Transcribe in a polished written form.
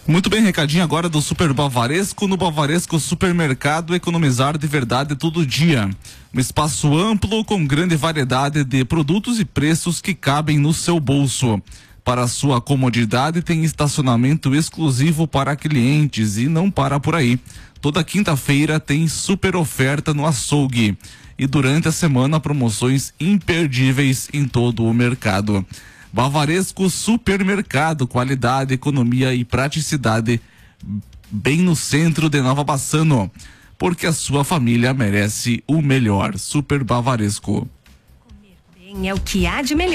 Muito bem, recadinho agora do Super Bavaresco. No Bavaresco Supermercado, economizar de verdade todo dia. Um espaço amplo com grande variedade de produtos e preços que cabem no seu bolso. Para sua comodidade, tem estacionamento exclusivo para clientes e não para por aí. Toda quinta-feira tem super oferta no açougue. E durante a semana, promoções imperdíveis em todo o mercado. Bavaresco Supermercado, qualidade, economia e praticidade bem no centro de Nova Bassano, porque a sua família merece o melhor. Super Bavaresco. Comer bem é o que há de melhor.